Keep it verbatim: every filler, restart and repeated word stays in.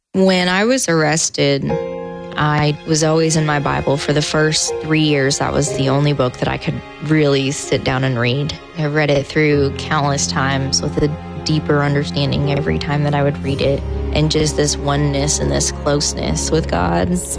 When I was arrested, I was always in my Bible. For the first three years, that was the only book that I could really sit down and read. I read it through countless times with a deeper understanding every time that I would read it, and just this oneness and this closeness with God.